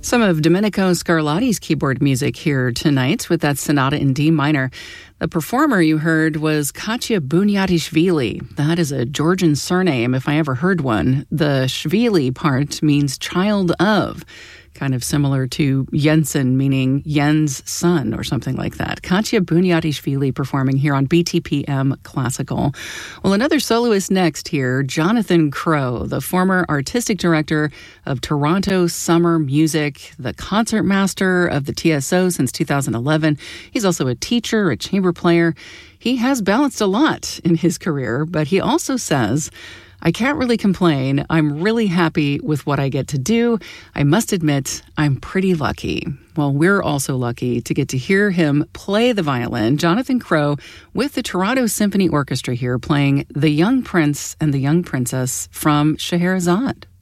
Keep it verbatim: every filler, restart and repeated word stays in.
Some of Domenico Scarlatti's keyboard music here tonight with that sonata in D minor. The performer you heard was Katya Bunyatyashvili. That is a Georgian surname, if I ever heard one. The Shvili part means child of, kind of similar to Jensen, meaning Jens' son or something like that. Katya Bunyatyashvili performing here on B T P M Classical. Well, another soloist next here, Jonathan Crow, the former artistic director of Toronto Summer Music, the concertmaster of the T S O since two thousand eleven. He's also a teacher, a chamber player. He has balanced a lot in his career, but he also says, I can't really complain. I'm really happy with what I get to do. I must admit, I'm pretty lucky. Well, we're also lucky to get to hear him play the violin, Jonathan Crow, with the Toronto Symphony Orchestra here playing The Young Prince and the Young Princess from Scheherazade.